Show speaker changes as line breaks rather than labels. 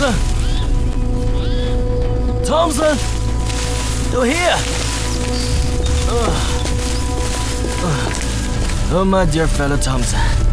Thompson! Thompson! You're here! Oh, my dear fellow Thompson.